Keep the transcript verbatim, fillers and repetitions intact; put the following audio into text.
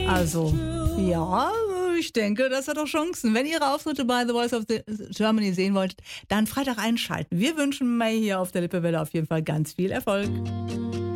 Also, ja, ich denke, das hat doch Chancen. Wenn ihr Ihre Auftritte bei The Voice of the Germany sehen wolltet, dann Freitag einschalten. Wir wünschen May hier auf der Lippewelle auf jeden Fall ganz viel Erfolg.